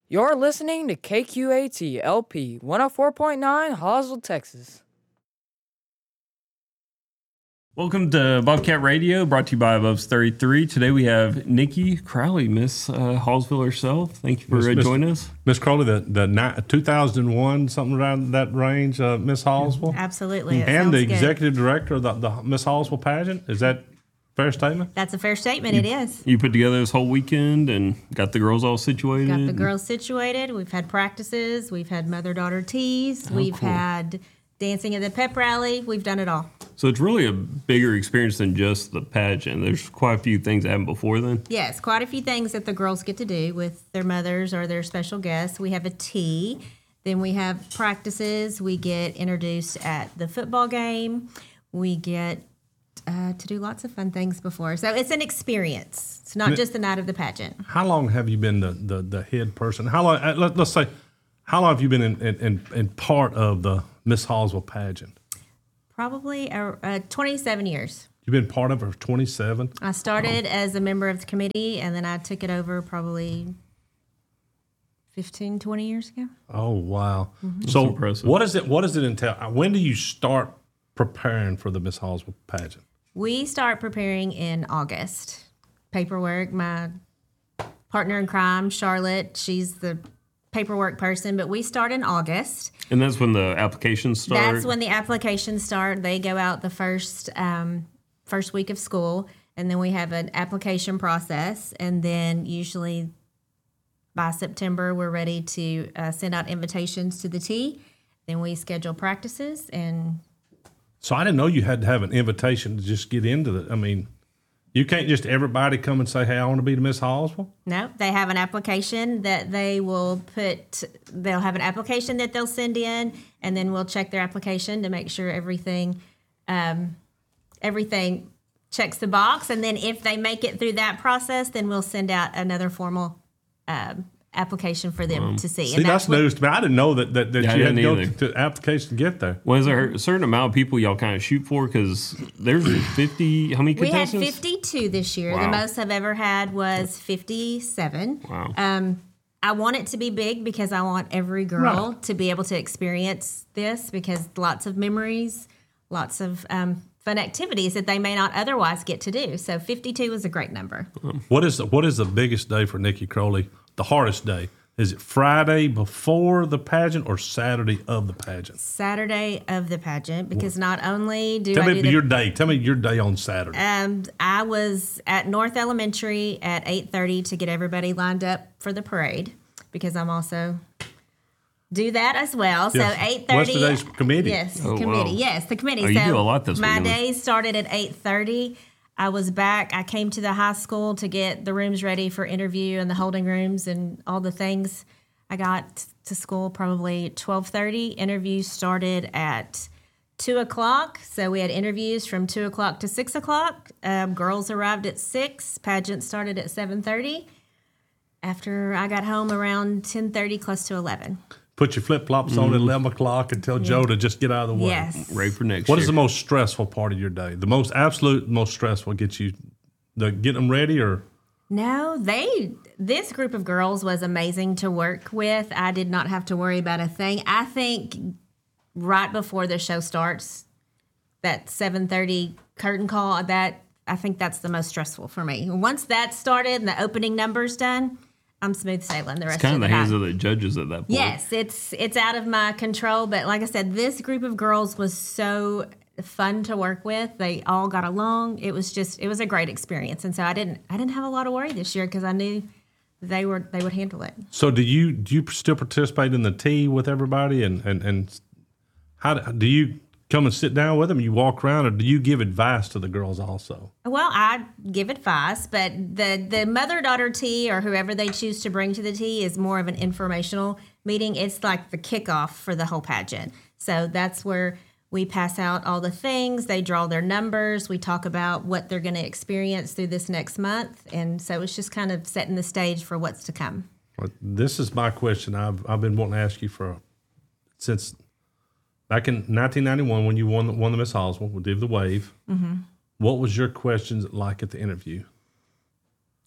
You're listening to KQAT LP 104.9 Hawesville, Texas. Welcome to Bobcat Radio, brought to you by Above 33. Today we have Nikki Crowley, Miss Hawesville herself. Thank you for joining us. Miss Crowley, the 2001, something around that range, Miss Hawesville. Absolutely. And the executive director of the Miss Hawesville pageant. Is that a fair statement? That's a fair statement. It is. You put together this whole weekend and got the girls all situated? Got the girls situated. We've had practices. We've had mother-daughter teas. We've had dancing at the pep rally. We've done it all. So it's really a bigger experience than just the pageant. There's quite a few things that happened before then. Yes, quite a few things that the girls get to do with their mothers or their special guests. We have a tea. Then we have practices. We get introduced at the football game. We get to do lots of fun things before. So it's an experience. It's not just the night of the pageant. How long have you been the head person? How long? Let's say, how long have you been in part of the Miss Hawesville pageant? Probably 27 years. You've been part of it for 27? I started as a member of the committee, and then I took it over probably 15, 20 years ago. Oh, wow. Mm-hmm. So impressive. what does it entail? When do you start preparing for the Miss Hawesville pageant? We start preparing in August. Paperwork, my partner in crime, Charlotte, she's the paperwork person, but we start in August. And that's when the applications start? That's when the applications start. They go out the first week of school, and then we have an application process, and then usually by September we're ready to send out invitations to the tea. Then we schedule practices. And so I didn't know you had to have an invitation to just get into it. I mean, you can't just everybody come and say, hey, I want to be the Miss Hawesville? No, they have an application that they will put. They'll have an application that they'll send in, and then we'll check their application to make sure everything checks the box. And then if they make it through that process, then we'll send out another formal application for them to see. See, that's news to me. I didn't know that you had to go to application to get there. Was there a certain amount of people y'all kind of shoot for? Because there's 50, how many contestants? We had 52 this year. Wow. The most I've ever had was 57. Wow. I want it to be big because I want every girl to be able to experience this, because lots of memories, lots of fun activities that they may not otherwise get to do. So 52 is a great number. What is the biggest day for Nikki Crowley? The hardest day? Is it Friday before the pageant or Saturday of the pageant? Saturday of the pageant, because not only do Tell me your day on Saturday. I was at North Elementary at 8:30 to get everybody lined up for the parade, because I'm also do that as well. So 8:30. What's today's committee? Yes, Oh, committee. wow. Yes, the committee. Oh, you do a lot this my weekend. days started at 8:30. I was back. I came to the high school to get the rooms ready for interview and the holding rooms and all the things. I got to school probably at 12:30. Interviews started at 2 o'clock. So we had interviews from 2 o'clock to 6 o'clock. Girls arrived at 6. Pageant started at 7:30. After I got home around 10:30, close to 11. Put your flip-flops on at 11 o'clock and tell Joe to just get out of the way. Yes. Ready for next What year. is the most stressful part of your day? The most stressful getting them ready, or? No, this group of girls was amazing to work with. I did not have to worry about a thing. I think right before the show starts, that 7:30 curtain call, I think that's the most stressful for me. Once that started and the opening number's done, I'm smooth sailing the rest It's kind of of the the hands night. of the judges at that point. Yes, it's out of my control. But like I said, this group of girls was so fun to work with. They all got along. It was a great experience. And so I didn't have a lot of worry this year, because I knew they would handle it. So do you still participate in the tea with everybody, and how do you come and sit down with them? You walk around, or do you give advice to the girls also? Well, I give advice, but the mother-daughter tea, or whoever they choose to bring to the tea, is more of an informational meeting. It's like the kickoff for the whole pageant. So that's where we pass out all the things. They draw their numbers. We talk about what they're going to experience through this next month. And so it's just kind of setting the stage for what's to come. Well, this is my question. I've been wanting to ask you since back in 1991 when you won the Miss Hawesville, we did the wave. Mm-hmm. What was your questions like at the interview?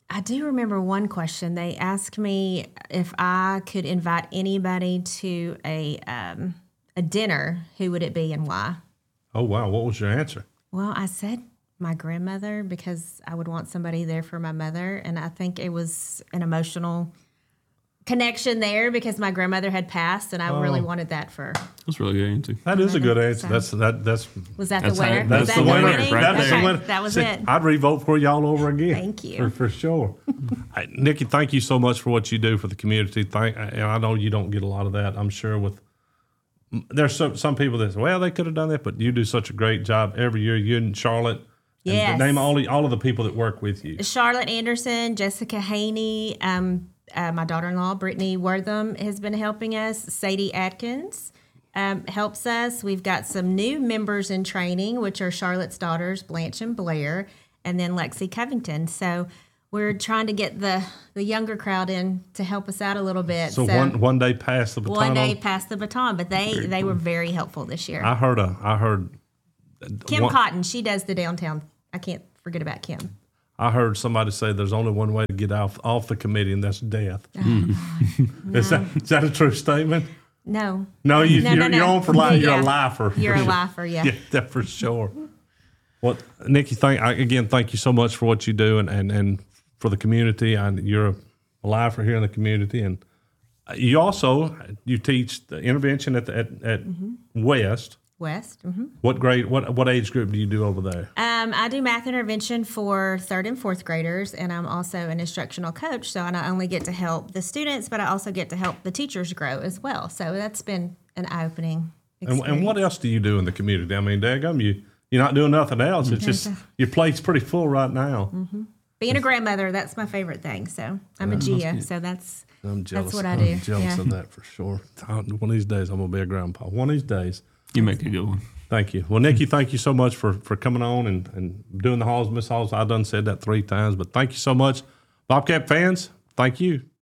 I do remember one question. They asked me if I could invite anybody to a dinner, who would it be and why? Oh, wow. What was your answer? Well, I said my grandmother because I would want somebody there for my mother. And I think it was an emotional connection there because my grandmother had passed and I really wanted that for. That's really good answer. That is a good answer. So- That's Was that That's the winner? how- that's Was the that winner winning? right That's there. the winner. That was See, it. I'd revote for you all over again. Thank you. For sure. Hey, Nikki, thank you so much for what you do for the community. And I know you don't get a lot of that. I'm sure there's some people that say, well, they could have done that, but you do such a great job every year. You and Charlotte. And Yes. name all of the people that work with you. Charlotte Anderson, Jessica Haney, my daughter-in-law, Brittany Wortham, has been helping us. Sadie Atkins helps us. We've got some new members in training, which are Charlotte's daughters, Blanche and Blair, and then Lexi Covington. So we're trying to get the younger crowd in to help us out a little bit. So one day pass the baton. one day on. pass the baton, but they were very helpful this year. I heard Kim one- Cotton, she does the downtown. I can't forget about Kim. I heard somebody say there's only one way to get off the committee, and that's death. Is that a true statement? No. No, you're on for life. You're Yeah. a lifer. You're for a sure. lifer, yeah. Yeah, that for sure. Well, Nikki, thank you so much for what you do and for the community. And you're a lifer here in the community, and you teach the intervention at West. West. Mm-hmm. What grade? What age group do you do over there? I do math intervention for 3rd and 4th graders, and I'm also an instructional coach. So I not only get to help the students, but I also get to help the teachers grow as well. So that's been an eye-opening experience. And what else do you do in the community? I mean, daggum, you're not doing nothing else. It's just your plate's pretty full right now. Being a grandmother, that's my favorite thing. So I'm a Gia, so that's I'm jealous. what I do. I'm jealous Yeah. of that for sure. One of these days, I'm gonna be a grandpa. One of these days. You make a good one. Thank you. Well, Nikki, thank you so much for coming on and doing the Halls, Miss Halls. I done said that 3 times, but thank you so much. Bobcat fans, thank you.